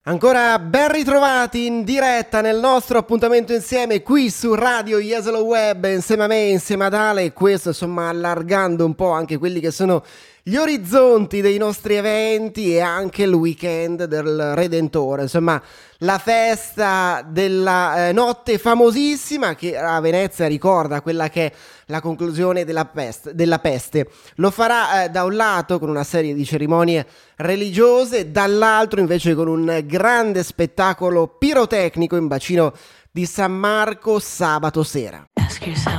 Ancora ben ritrovati in diretta nel nostro appuntamento insieme qui su Radio Jesolo Web, insieme a me, insieme ad Ale, questo insomma allargando un po' anche quelli che sono gli orizzonti dei nostri eventi e anche il weekend del Redentore, insomma la festa della notte famosissima che a Venezia ricorda quella che è la conclusione della peste. Lo farà da un lato con una serie di cerimonie religiose, dall'altro invece con un grande spettacolo pirotecnico in bacino di San Marco sabato sera.